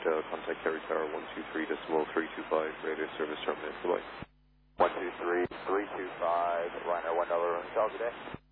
Hotel, contact Carry Tower 123.325, radio service terminate. Goodbye. 123.325, Rhino 1 Hotel, good day.